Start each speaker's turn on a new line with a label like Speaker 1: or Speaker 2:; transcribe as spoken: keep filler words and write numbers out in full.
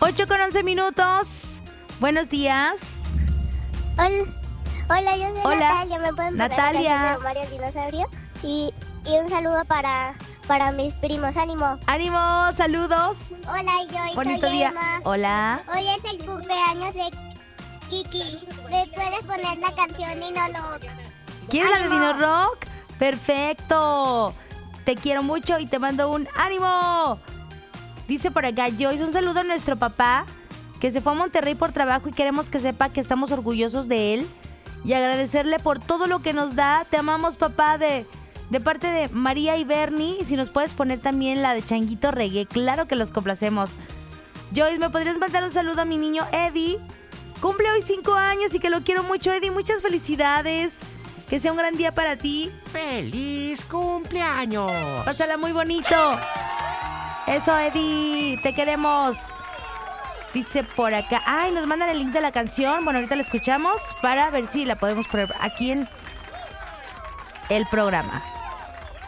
Speaker 1: ocho con once minutos. Buenos días.
Speaker 2: Hola, hola yo soy
Speaker 1: Hola.
Speaker 2: Natalia. ¿Me pueden poner
Speaker 1: Natalia.
Speaker 2: la canción de Mario el Dinosaurio? Y, y un saludo para, para mis primos. ¡Ánimo!
Speaker 1: ¡Ánimo! ¡Saludos!
Speaker 2: Hola, yo
Speaker 1: Bonito
Speaker 2: soy
Speaker 1: día.
Speaker 2: Emma.
Speaker 1: Hola.
Speaker 2: Hoy es el cumpleaños de Kiki. ¿Me puedes poner la canción y no lo...?
Speaker 1: ¿Quieres la de
Speaker 2: ¡Ánimo!
Speaker 1: Dino Rock? ¡Perfecto! Te quiero mucho y te mando un ánimo. Dice por acá Joyce, un saludo a nuestro papá que se fue a Monterrey por trabajo y queremos que sepa que estamos orgullosos de él y agradecerle por todo lo que nos da. Te amamos, papá, de, de parte de María y Bernie. Y si nos puedes poner también la de Changuito Reggae, claro que los complacemos. Joyce, ¿me podrías mandar un saludo a mi niño Eddie? Cumple hoy cinco años y que lo quiero mucho, Eddie. Muchas felicidades. Que sea un gran día para ti.
Speaker 3: ¡Feliz cumpleaños!
Speaker 1: Pásala muy bonito. Eso, Eddie. Te queremos. Dice por acá. Ay, nos mandan el link de la canción. Bueno, ahorita la escuchamos para ver si la podemos poner aquí en el programa.